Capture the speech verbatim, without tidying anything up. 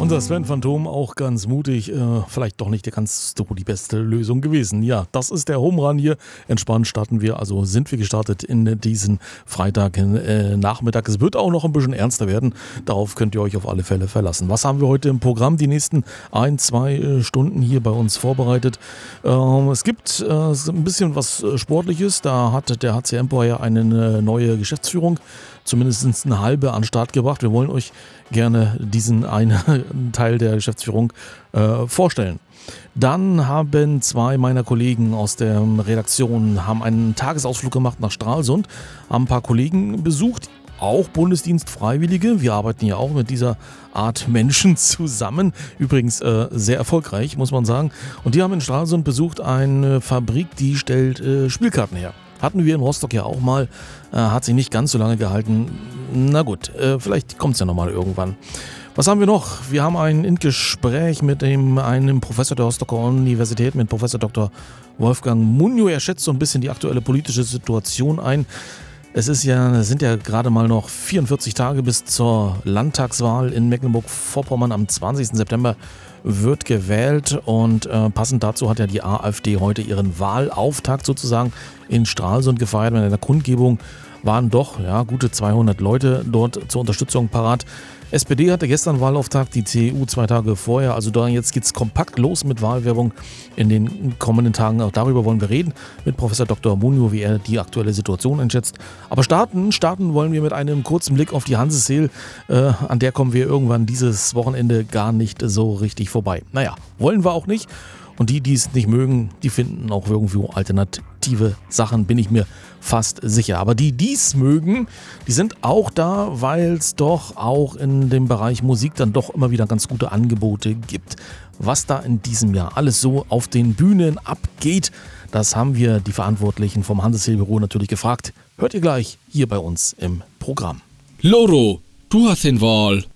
Unser Sven-Phantom auch ganz mutig, äh, vielleicht doch nicht der ganz so die beste Lösung gewesen. Ja, das ist der Home Run hier. Entspannt starten wir, also sind wir gestartet in diesen Freitag äh, Nachmittag. Es wird auch noch ein bisschen ernster werden. Darauf könnt ihr euch auf alle Fälle verlassen. Was haben wir heute im Programm? Die nächsten ein, zwei äh, Stunden hier bei uns vorbereitet. Ähm, es gibt äh, ein bisschen was Sportliches. Da hat der H C Empire eine neue Geschäftsführung, zumindest eine halbe, an den Start gebracht. Wir wollen euch gerne diesen einen Teil der Geschäftsführung äh, vorstellen. Dann haben zwei meiner Kollegen aus der Redaktion haben einen Tagesausflug gemacht nach Stralsund, haben ein paar Kollegen besucht, auch Bundesdienstfreiwillige. Wir arbeiten ja auch mit dieser Art Menschen zusammen. Übrigens äh, sehr erfolgreich, muss man sagen. Und die haben in Stralsund besucht eine Fabrik, die stellt äh, Spielkarten her. Hatten wir in Rostock ja auch mal, äh, hat sich nicht ganz so lange gehalten. Na gut, äh, vielleicht kommt es ja nochmal irgendwann. Was haben wir noch? Wir haben ein Gespräch mit dem, einem Professor der Rostocker Universität, mit Professor Doktor Wolfgang Munjo. Er schätzt so ein bisschen die aktuelle politische Situation ein. Es ist ja, sind ja gerade mal noch vierundvierzig Tage bis zur Landtagswahl in Mecklenburg-Vorpommern. Am zwanzigsten September wird gewählt und äh, passend dazu hat ja die AfD heute ihren Wahlauftakt sozusagen in Stralsund gefeiert. Mit einer Kundgebung waren doch ja, gute zweihundert Leute dort zur Unterstützung parat. S P D hatte gestern Wahlauftakt, die C D U zwei Tage vorher. Also da jetzt geht's kompakt los mit Wahlwerbung in den kommenden Tagen. Auch darüber wollen wir reden mit Professor Doktor Munjo, wie er die aktuelle Situation einschätzt. Aber starten, starten wollen wir mit einem kurzen Blick auf die Hanseseel. Äh, an der kommen wir irgendwann dieses Wochenende gar nicht so richtig vorbei. Naja, wollen wir auch nicht. Und die, die es nicht mögen, die finden auch irgendwo alternative Sachen, bin ich mir fast sicher. Aber die, die es mögen, die sind auch da, weil es doch auch in dem Bereich Musik dann doch immer wieder ganz gute Angebote gibt. Was da in diesem Jahr alles so auf den Bühnen abgeht, das haben wir die Verantwortlichen vom Hanseseel-Büro natürlich gefragt. Hört ihr gleich hier bei uns im Programm. Loro, du hast den Wahl.